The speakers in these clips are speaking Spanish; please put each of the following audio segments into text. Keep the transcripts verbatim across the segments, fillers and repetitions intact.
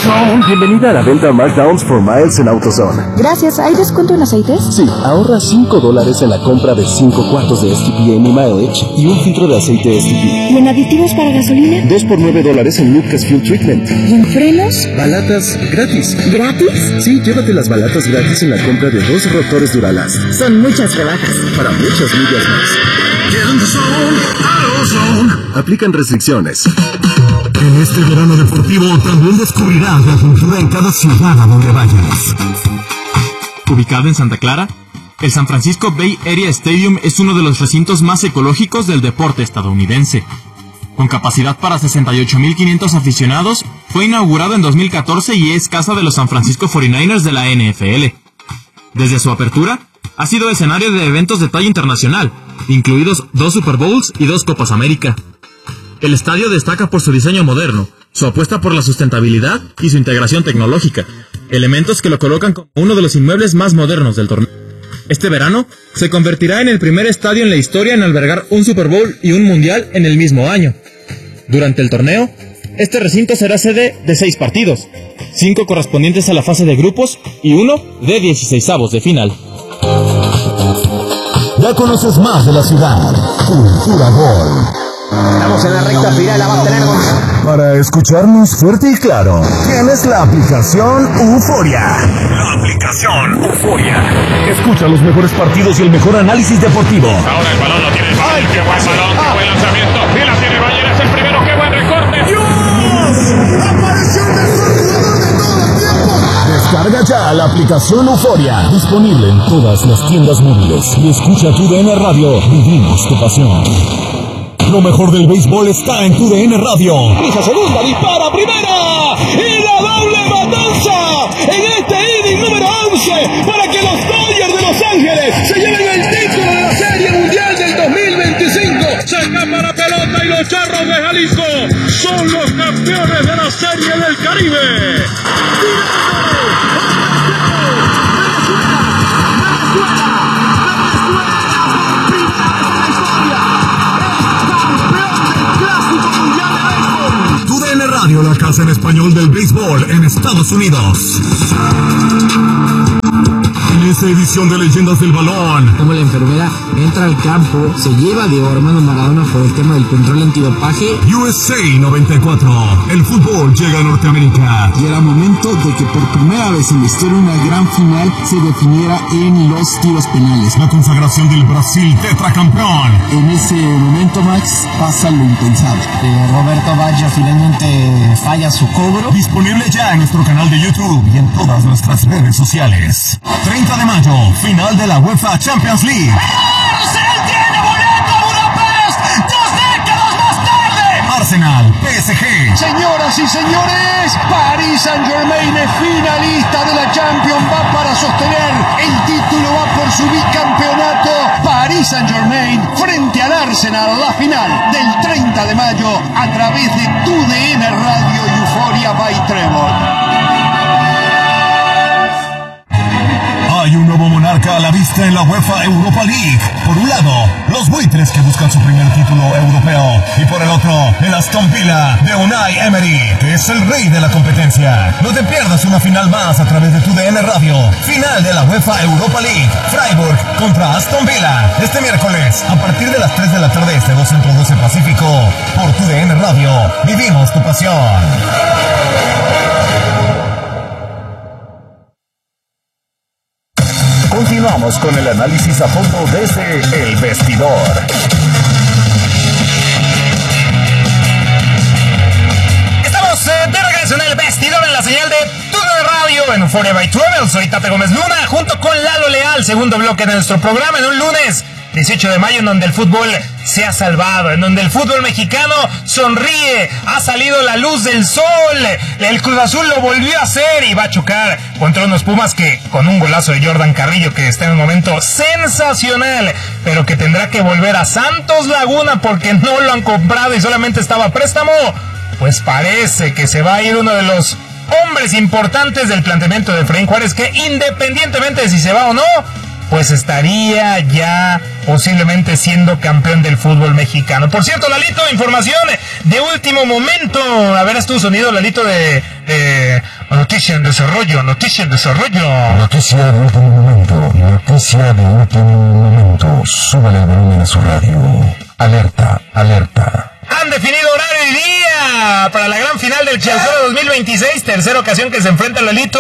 AutoZone. Bienvenida a la venta Markdowns for Miles en AutoZone. Gracias. ¿Hay descuento en aceites? Sí, ahorra cinco dólares en la compra de cinco cuartos de S T P Amy Mileage y un filtro de aceite S T P. ¿Y en aditivos para gasolina? dos por nueve dólares en Lucas Fuel Treatment. ¿Y en frenos? Balatas gratis. ¿Gratis? Sí, llévate las balatas gratis en la compra de dos rotores Duralast. Son muchas rebajas. Para muchas millas más. Aplican restricciones. En este verano deportivo también descubrirás la cultura en cada ciudad a donde vayas. Ubicado en Santa Clara, el San Francisco Bay Area Stadium es uno de los recintos más ecológicos del deporte estadounidense. Con capacidad para sesenta y ocho mil quinientos aficionados, fue inaugurado en dos mil catorce y es casa de los San Francisco cuarenta y nueve ers de la N F L. Desde su apertura, ha sido escenario de eventos de talla internacional, incluidos dos Super Bowls y dos Copas América. El estadio destaca por su diseño moderno, su apuesta por la sustentabilidad y su integración tecnológica, elementos que lo colocan como uno de los inmuebles más modernos del torneo. Este verano se convertirá en el primer estadio en la historia en albergar un Super Bowl y un Mundial en el mismo año. Durante el torneo, este recinto será sede de seis partidos, cinco correspondientes a la fase de grupos y uno de dieciseisavos de final. Ya conoces más de la ciudad. Cultura Gol. Estamos en la recta final, la va a tener Gonzalo. Para escucharnos fuerte y claro, tienes la aplicación Euforia. La aplicación Euforia. Escucha los mejores partidos y el mejor análisis deportivo. Ahora el balón lo tiene. ¡Ay, qué buen balón! ¡Qué buen lanzamiento! ¡Y la tiene Bayer! ¡Es el primero! ¡Qué buen recorte! ¡Dios! ¡Apareció el mejor jugador de todo el tiempo! Descarga ya la aplicación Euforia. Disponible en todas las tiendas móviles. Y escucha tu D N Radio. Vivimos tu pasión. Lo mejor del béisbol está en tu D N Radio. Pisa segunda, dispara primera y la doble matanza en este inning número once para que los Dodgers de Los Ángeles se lleven el título de la Serie Mundial del dos mil veinticinco. Se escapa la pelota y los Charros de Jalisco son los campeones de la Serie del Caribe. Radio, la casa en español del béisbol en Estados Unidos. En esta edición de Leyendas del Balón, como la enfermera entra al campo, se lleva a Diego Armando Maradona por el tema del control antidopaje. U S A noventa y cuatro, el fútbol llega a Norteamérica. Y era momento de que por primera vez en la historia una gran final se definiera en los tiros penales. La consagración del Brasil tetracampeón. En ese momento, Max, pasa lo impensable. Eh, Roberto Baggio finalmente falla su cobro. Disponible ya en nuestro canal de YouTube y en todas nuestras redes sociales. treinta de mayo, final de la UEFA Champions League. ¡Arsenal tiene boleto a Budapest! ¡Dos décadas más tarde! Arsenal, P S G. Señoras y señores, Paris Saint-Germain es finalista de la Champions. Va para sostener el título, va por su bicampeonato. Paris Saint-Germain frente al Arsenal, la final del treinta de mayo a través de tu D N Radio Euphoria by Trevor. Hay un nuevo monarca a la vista en la UEFA Europa League. Por un lado, los buitres que buscan su primer título europeo. Y por el otro, el Aston Villa de Unai Emery, que es el rey de la competencia. No te pierdas una final más a través de tu D N Radio. Final de la UEFA Europa League. Freiburg contra Aston Villa. Este miércoles, a partir de las tres de la tarde, este dos ciento doce Pacífico. Por tu D N Radio. Vivimos tu pasión. Continuamos con el análisis a fondo desde El Vestidor. Estamos eh, de regreso en El Vestidor en la señal de Tu Radio en Euphoria by Travel. Soy Tate Gómez Luna junto con Lalo Leal, segundo bloque de nuestro programa en un lunes dieciocho de mayo, en donde el fútbol se ha salvado, en donde el fútbol mexicano sonríe, ha salido la luz del sol, el Cruz Azul lo volvió a hacer y va a chocar contra unos Pumas que, con un golazo de Jordan Carrillo, que está en un momento sensacional, pero que tendrá que volver a Santos Laguna porque no lo han comprado y solamente estaba a préstamo, pues parece que se va a ir uno de los hombres importantes del planteamiento de Efraín Juárez, que independientemente de si se va o no, pues estaría ya posiblemente siendo campeón del fútbol mexicano. Por cierto, Lalito, información de último momento. A ver, es tu sonido, Lalito, de, Eh, noticia en desarrollo, noticia en desarrollo. Noticia de último momento, noticia de último momento. Súbale el volumen a su radio. Alerta, alerta. Han definido horario y día para la gran final del Clausura dos mil veintiséis, tercera ocasión que se enfrenta Lalito,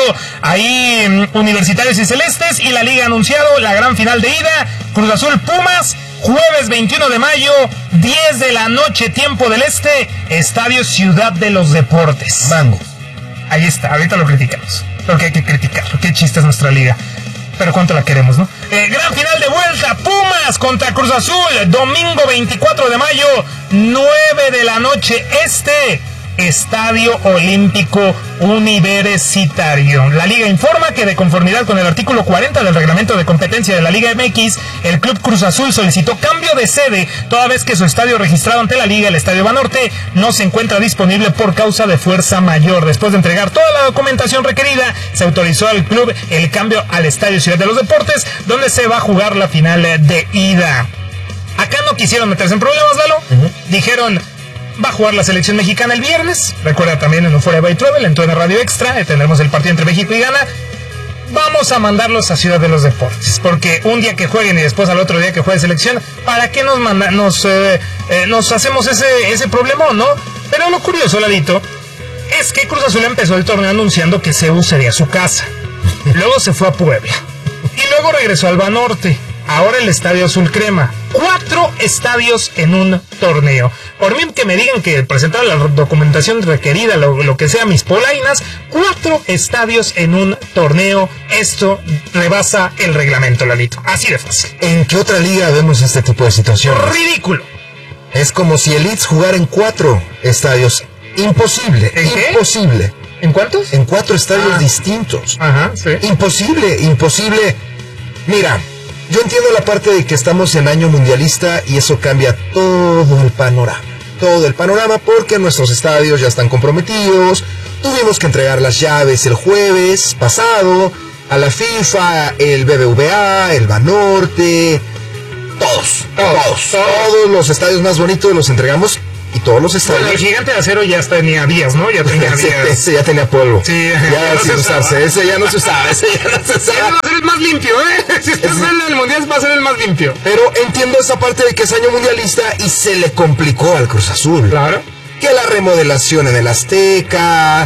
ahí Universitarios y Celestes, y la liga ha anunciado la gran final de ida, Cruz Azul Pumas, jueves veintiuno de mayo, diez de la noche, tiempo del este, Estadio Ciudad de los Deportes. Mango. Ahí está, ahorita lo criticamos, porque hay que criticarlo, qué chiste es nuestra liga. Pero cuánto la queremos, ¿no? Eh, gran final de vuelta, Pumas contra Cruz Azul, domingo veinticuatro de mayo, nueve de la noche este, Estadio Olímpico Universitario. La Liga informa que de conformidad con el artículo cuarenta del reglamento de competencia de la Liga M X, el Club Cruz Azul solicitó cambio de sede, toda vez que su estadio registrado ante la Liga, el Estadio Banorte, no se encuentra disponible por causa de fuerza mayor. Después de entregar toda la documentación requerida, se autorizó al club el cambio al Estadio Ciudad de los Deportes, donde se va a jugar la final de ida. Acá no quisieron meterse en problemas, Lalo. Uh-huh. Dijeron, va a jugar la selección mexicana el viernes. Recuerda también en Euphoria by Travel, en Tuena Radio Extra, tendremos el partido entre México y Ghana. Vamos a mandarlos a Ciudad de los Deportes, porque un día que jueguen y después al otro día que juegue selección, ¿para qué nos manda, nos, eh, eh, nos hacemos ese, ese problemón, no? Pero lo curioso, Lalito, es que Cruz Azul empezó el torneo anunciando que C E U sería su casa. Luego se fue a Puebla. Y luego regresó al Banorte. Ahora el Estadio Azul Crema. Cuatro estadios en un torneo. Por mí que me digan que presentaron la documentación requerida, lo, lo que sea, mis polainas. Cuatro estadios en un torneo. Esto rebasa el reglamento, Lalito. Así de fácil. ¿En qué otra liga vemos este tipo de situaciones? Ridículo. Es como si el Leeds jugara en cuatro estadios. Imposible. ¿En qué? Imposible. ¿En cuántos? En cuatro estadios ah. distintos. Ajá, sí. Imposible, imposible. Mira, yo entiendo la parte de que estamos en año mundialista y eso cambia todo el panorama. Todo el panorama porque nuestros estadios ya están comprometidos. Tuvimos que entregar las llaves el jueves pasado a la FIFA, el B B V A, el Banorte. Todos, todos, todos, todos los estadios más bonitos los entregamos. Y todos los estadios. Bueno, el Gigante de Acero ya tenía días, ¿no? Ya tenía días. Ese, ese ya tenía polvo. Sí, ya, ya no sin usarse. Ese ya no se usaba. Ese ya no se usaba. Ese va a ser el más limpio, ¿eh? Si estás en el mundial, va a ser el más limpio. Pero entiendo esa parte de que es año mundialista y se le complicó al Cruz Azul. Claro. Que la remodelación en el Azteca,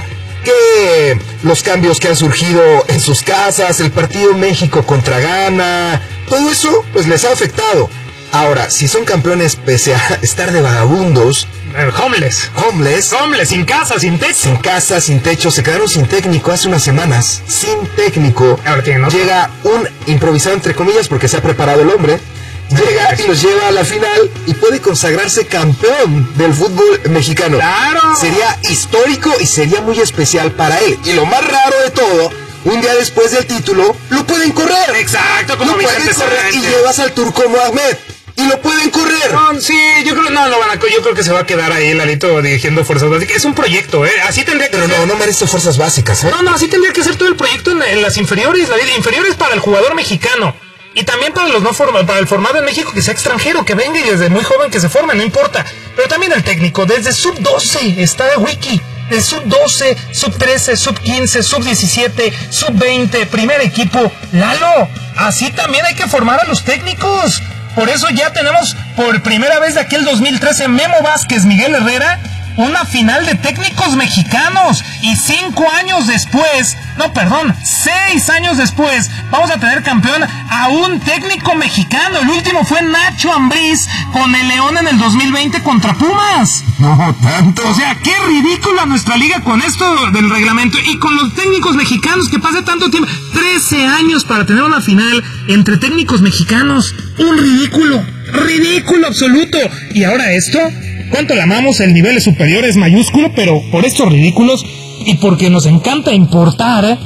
que los cambios que han surgido en sus casas, el partido México contra Ghana, todo eso, pues les ha afectado. Ahora, si son campeones pese a estar de vagabundos, homeless. Homeless. Homeless, sin casa, sin techo. Sin casa, sin techo. Se quedaron sin técnico hace unas semanas. Sin técnico. Ahora tienen otro. Llega un improvisado, entre comillas, porque se ha preparado el hombre. Llega y los lleva a la final y puede consagrarse campeón del fútbol mexicano. ¡Claro! Sería histórico y sería muy especial para él. Y lo más raro de todo, un día después del título, lo pueden correr. Exacto, como lo pueden Vicente correr Serrante. y llevas al turco Mohamed. Y lo pueden correr. No, sí, yo creo, no, no van a, yo creo que se va a quedar ahí Lalito dirigiendo fuerzas básicas. Es un proyecto, ¿eh? Así tendría que Pero ser. no, no merece fuerzas básicas, ¿eh? No, no, así tendría que ser todo el proyecto en, en las inferiores, la inferiores para el jugador mexicano. Y también para los no forma, para el formado en México que sea extranjero, que venga y desde muy joven que se forme, no importa. Pero también el técnico, desde sub doce, está de wiki. De sub doce, sub trece, sub quince, sub diecisiete, sub veinte, primer equipo. Lalo, así también hay que formar a los técnicos. Por eso ya tenemos por primera vez de aquel dos mil trece Memo Vázquez, Miguel Herrera, una final de técnicos mexicanos. Y cinco años después, no, perdón, seis años después, vamos a tener campeón a un técnico mexicano. El último fue Nacho Ambriz con el León en el dos mil veinte contra Pumas. No, tanto. O sea, qué ridícula nuestra liga con esto del reglamento y con los técnicos mexicanos que pasa tanto tiempo. trece años para tener una final entre técnicos mexicanos. Un ridículo, ridículo absoluto. Y ahora esto, ¿cuánto la amamos? El nivel superior es mayúsculo, pero por estos ridículos y porque nos encanta importar, ¿eh?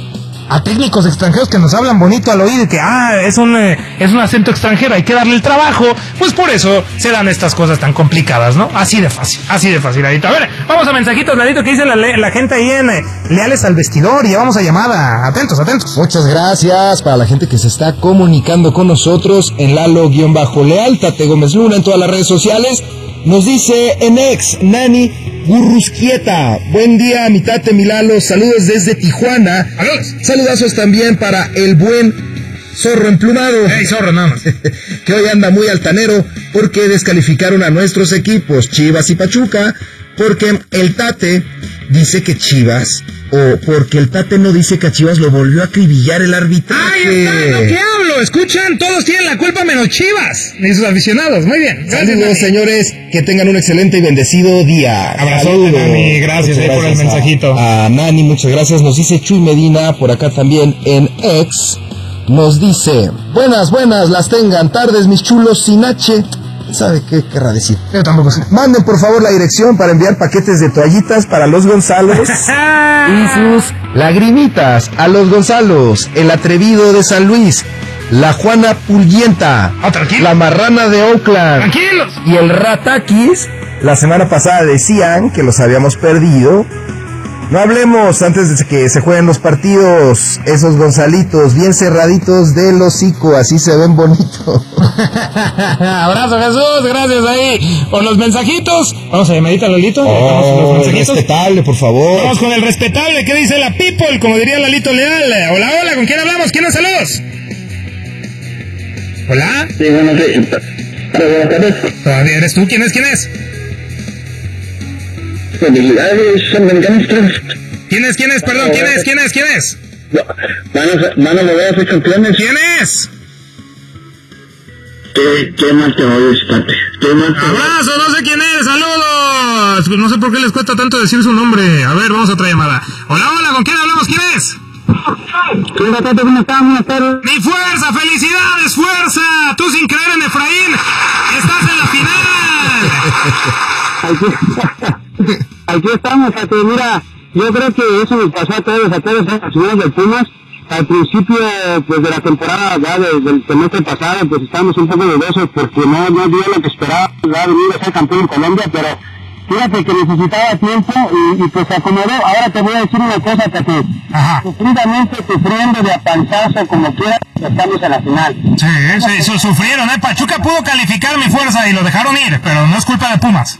a técnicos extranjeros que nos hablan bonito al oído y que, ah, es un, eh, es un acento extranjero, hay que darle el trabajo, pues por eso se dan estas cosas tan complicadas, ¿no? Así de fácil, así de fácil, Ladito. A ver, vamos a mensajitos, Ladito, que dice la, la gente ahí en eh, Leales al Vestidor, y vamos a llamada. Atentos, atentos. Muchas gracias para la gente que se está comunicando con nosotros en Lalo-Leal, Tate Gómez Luna en todas las redes sociales. Nos dice en ex Nani Gurrusquieta, buen día mi Tate, mi Lalo, saludos desde Tijuana. Saludos. Saludazos también para el buen Zorro Emplumado. Hey, Zorro, nada más. Que hoy anda muy altanero porque descalificaron a nuestros equipos Chivas y Pachuca, porque el Tate dice que Chivas, o porque el Tate no dice que a Chivas lo volvió a acribillar el arbitraje. Ahí está lo que hablo, escuchan, todos tienen la culpa menos Chivas y sus aficionados, muy bien. Gracias, saludos, señores, que tengan un excelente y bendecido día. Abrazote, Nani, gracias, eh, por el mensajito. A, a Nani, muchas gracias, nos dice Chuy Medina, por acá también en X, nos dice, buenas, buenas, las tengan tardes, mis chulos, sin H. ¿Sabe qué querrá decir? Yo tampoco sé. Manden por favor la dirección para enviar paquetes de toallitas para los Gonzalos y sus lagrimitas a los Gonzalos, el atrevido de San Luis, la Juana Pulguienta, oh, la marrana de Oakland, tranquilos, y el Ratakis. La semana pasada decían que los habíamos perdido. No hablemos antes de que se jueguen los partidos. Esos Gonzalitos bien cerraditos del hocico, así se ven bonitos. Abrazo, Jesús, gracias ahí por los mensajitos. Vamos a medita, Lolito. Oh, los mensajitos. Respetable, por favor. Vamos con el respetable. ¿Qué dice la people? Como diría Lalito Leal. Hola, hola, ¿con quién hablamos? ¿Quién nos saludos? Hola. Sí, bueno, sí. Buenas tardes. Todavía eres tú. ¿Quién es? ¿Quién es? ¿Quién es? ¿Quién es? Perdón, ¿quién es? ¿Quién es? ¿Quién es? Van a volver a ser campeones. ¿Quién es? ¿Qué, qué más te oyes, Tate? ¿Qué más te oyes? Abrazo, no sé quién es, saludos. No sé por qué les cuesta tanto decir su nombre. A ver, vamos a otra llamada. Hola, hola, ¿con quién hablamos? ¿Quién es? ¿Qué onda, Tate? ¿Cómo estás? Buenas tardes. ¡Mi fuerza! ¡Felicidades, fuerza! Tú sin creer en Efraín, estás en la final. Aquí, aquí estamos, Tate. Mira, yo creo que eso nos pasó a todos, a todos los señores del Pumas. Al principio, pues, de la temporada, ya de, del semestre pasado, pues, estábamos un poco dudosos porque no, no dio lo que esperaba, ya venir a ser campeón en Colombia, pero fíjate que necesitaba tiempo y, y pues se acomodó. Ahora te voy a decir una cosa, Tate. Sufridamente, sufriendo de a panzazo, como quiera, estamos en la final. Sí, sí, su, sufrieron, ¿eh? Pachuca pudo calificar, mi fuerza, y lo dejaron ir, pero no es culpa de Pumas.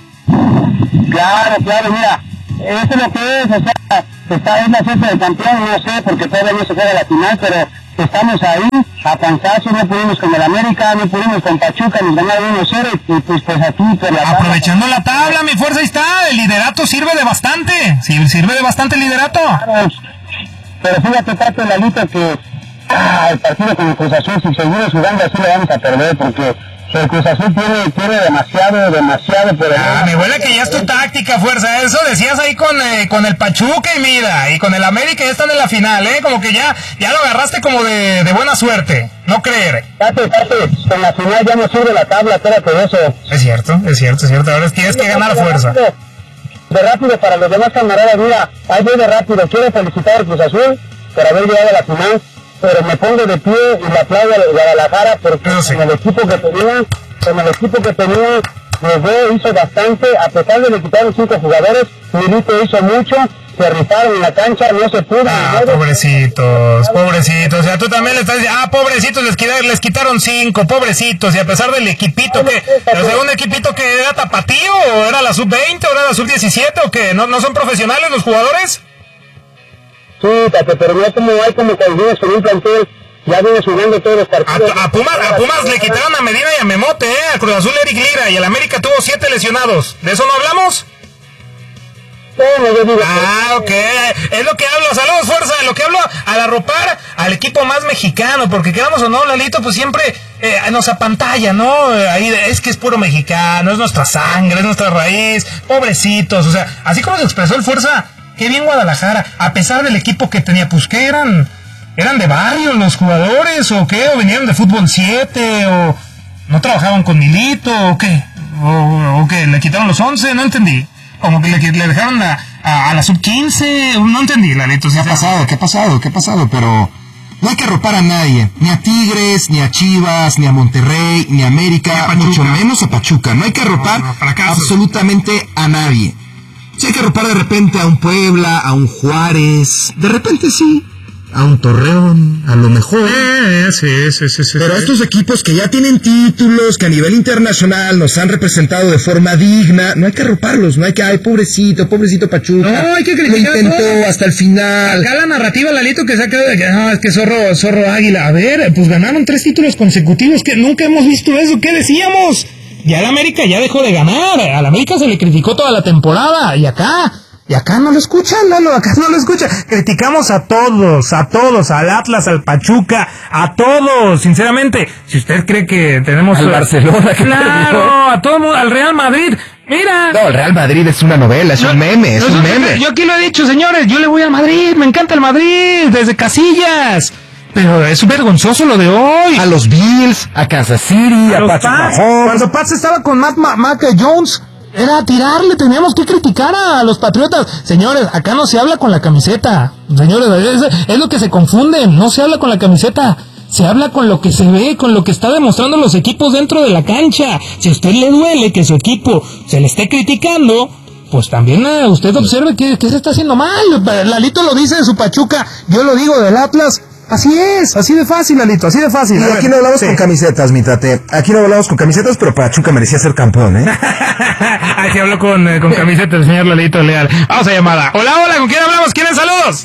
Claro, claro, mira, eso es lo que es, o sea, está en la fiesta del campeón, no sé, porque todavía no se juega la final, pero estamos ahí, a panzazo, no pudimos con el América, no pudimos con Pachuca, nos ganaron uno cero, y pues, pues aquí, por la aprovechando tabla, la tabla, mi fuerza, ahí está, el liderato sirve de bastante, sí, sirve de bastante el liderato. Claro, pero fíjate, Tato, Lalito, que ah, el partido con el Cruz Azul, si seguimos jugando así, lo vamos a perder, porque el Cruz Azul tiene, tiene demasiado, demasiado por el... Ah, me huele que ya es tu táctica, fuerza. Eso decías ahí con, eh, con el Pachuca y mira, y con el América ya están en la final, ¿eh? Como que ya, ya lo agarraste como de, de buena suerte. No creer. Tate, Tate, en la final ya no sube la tabla, espérate de eso. Es cierto, es cierto, es cierto. Ahora tienes que ganar a fuerza. De rápido para los demás camaradas, mira, ahí voy de rápido. Quiero felicitar al Cruz Azul por haber llegado a la final, pero me pongo de pie y le aplaudo a Guadalajara porque sí, con el equipo que tenía, con el equipo que tenía, llegó, hizo bastante, a pesar de que le quitaron cinco jugadores, Milito hizo mucho, se rifaron en la cancha, no se pudo. Ah, pobrecitos, pobrecitos, o sea, tú también le estás diciendo, ah, pobrecitos, les quitaron, les quitaron cinco, pobrecitos, y a pesar del equipito que, el segundo equipito que era tapatío, o era la sub veinte, o era la sub diecisiete, o que no, no son profesionales los jugadores. Sí, Tate, pero no como hay como que vienes con un plantel, ya vienes jugando todos los partidos. A, a, Pumas, a Pumas le quitaron a Medina y a Memote, ¿eh? A Cruz Azul Eric Lira, y el América tuvo siete lesionados. ¿De eso no hablamos? No, yo digo ah, ok, es lo que hablo, saludos, fuerza, lo que hablo al arropar al equipo más mexicano, porque queramos o no, Lalito, pues siempre eh, nos apantalla, ¿no? Ahí es que es puro mexicano, es nuestra sangre, es nuestra raíz, pobrecitos, o sea, así como se expresó el fuerza. Qué bien Guadalajara, a pesar del equipo que tenía, pues ¿qué eran? ¿Eran de barrio los jugadores o qué? ¿O venían de fútbol siete? ¿O no trabajaban con Milito? ¿O qué? ¿O, o qué? ¿Le quitaron los once? No entendí. Como que le, le dejaron la, a, a la sub quince, no entendí, Lalito. ¿Qué ha pasado? ¿Qué ha pasado? ¿Qué ha pasado? Pero no hay que arropar a nadie, ni a Tigres, ni a Chivas, ni a Monterrey, ni a América, ni a mucho menos a Pachuca. No hay que arropar no, no, absolutamente a nadie. Si hay que arropar de repente a un Puebla, a un Juárez, de repente sí, a un Torreón, a lo mejor. Eh, sí, sí, sí, sí. Pero sí. estos equipos que ya tienen títulos, que a nivel internacional nos han representado de forma digna, no hay que arroparlos, no hay que, ay, pobrecito, pobrecito Pachuca. No, hay que criticar. Lo intentó todo hasta el final. Acá la narrativa, Lalito, que se ha quedado de que no, es que zorro, zorro águila. A ver, pues ganaron tres títulos consecutivos, que nunca hemos visto eso. ¿Qué decíamos? Ya el América ya dejó de ganar. Al América se le criticó toda la temporada. Y acá... Y acá no lo escuchan, Lalo, acá no lo escuchan. Criticamos a todos, a todos, al Atlas, al Pachuca, a todos, sinceramente. Si usted cree que tenemos... Al Barcelona. Claro, a todo mundo, al Real Madrid. Mira. No, el Real Madrid es una novela, es yo, un meme, es yo, un meme. Yo aquí lo he dicho, señores, yo le voy al Madrid, me encanta el Madrid, desde Casillas. Pero es vergonzoso lo de hoy. A los Bills, a Kansas City, a, a Patrick Mahomes. Cuando Pats estaba con Matt, Matt, Mac Jones... Era tirarle, teníamos que criticar a los Patriotas. Señores, acá no se habla con la camiseta. Señores, es, es lo que se confunden. No se habla con la camiseta. Se habla con lo que se ve, con lo que está demostrando los equipos dentro de la cancha. Si a usted le duele que su equipo se le esté criticando, pues también uh, usted observe que, que se está haciendo mal. Lalito lo dice de su Pachuca, yo lo digo del Atlas. Así es, así de fácil, Lalito, así de fácil. Y aquí no hablamos sí. con camisetas, mi tate. Aquí no hablamos con camisetas, pero Pachuca merecía ser campeón, ¿eh? Aquí hablo con, eh, con camisetas, señor Lalito Leal. Vamos a llamada. Hola, hola, ¿con quién hablamos? ¿Quién es? Saludos.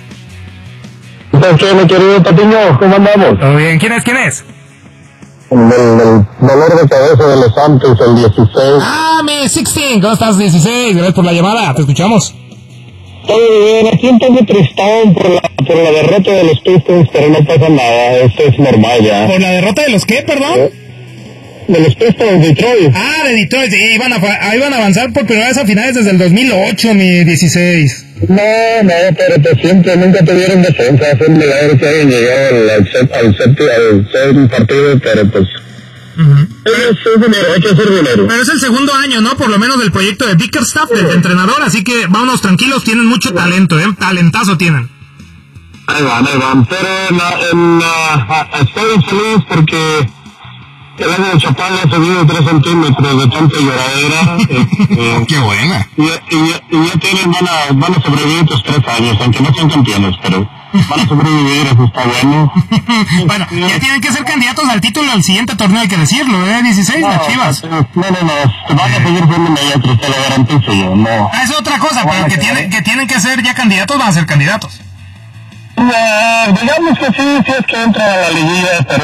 ¿Qué, mi querido Patiño? ¿Cómo andamos? Todo bien, ¿quién es? ¿Quién es? Del, del dolor de cabeza de los Santos, el dieciséis. Ah, mi dieciséis, ¿cómo estás, dieciséis? Gracias por la llamada, te escuchamos. Todo bien, aquí un poco tristón por la, por la derrota de los Pistons, pero no pasa nada, esto es normal ya. ¿Por la derrota de los qué, perdón? De los Pistons de Detroit. Ah, de Detroit, sí, iban a, iban a avanzar por primera vez a finales desde el dos mil ocho, mi dieciséis. No, no, pero pues siempre, nunca tuvieron defensa, fue un milagro que hayan llegado al, al, set, al, set, al séptimo partido, pero pues... Uh-huh. Es, es dinero, hay que hacer dinero. Pero es el segundo año, ¿no? Por lo menos del proyecto de Bickerstaff, sí. Del entrenador, así que vámonos tranquilos, tienen mucho sí. talento, ¿eh? Talentazo tienen. Ahí van, ahí van, pero en, en, uh, estoy feliz porque el año de Chapán ha subido tres centímetros de tanta lloradera. eh, ¡Qué buena! Y, y, y ya tienen, van a, van a sobrevivir estos tres años, aunque no sean campeones, pero... van a sobrevivir, eso está bueno. Bueno, ya tienen que ser candidatos al título del siguiente torneo, hay que decirlo, ¿eh? dieciséis, no, las Chivas. No, no, no, van a seguir siendo mediocres, te lo garantizo yo, no. Ah, es otra cosa, no, pero que, tiene, que tienen que ser ya candidatos, van a ser candidatos. Uh, digamos que sí, sí es que entran a la liguilla, pero